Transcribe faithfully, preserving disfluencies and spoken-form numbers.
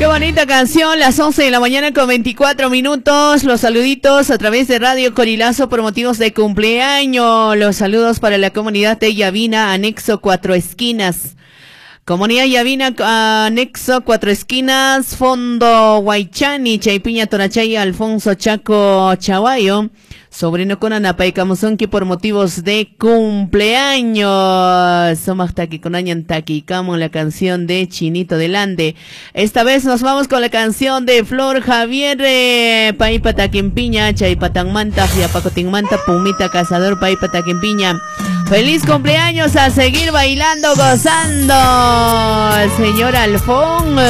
Qué bonita canción, las once de la mañana con veinticuatro minutos. Los saluditos a través de Radio Corilazo por motivos de cumpleaños. Los saludos para la comunidad de Yavina, anexo Cuatro Esquinas. Comunidad Yavina, anexo Cuatro Esquinas, Fondo Huaychani, Chaypiña Tonachay, Alfonso Chaco Chaguayo. Sobrino con Anapaicamusonqui por motivos de cumpleaños. Somos Taki con Añan Taquicamo, la canción de Chinito del Ande. Esta vez nos vamos con la canción de Flor Javier, eh, Paipa Taquimpiña, Chaipatangmanta, Fiapacotingmanta, Pumita Cazador, Paipa Taquimpiña. ¡Feliz cumpleaños! A seguir bailando, gozando, señor Alfón.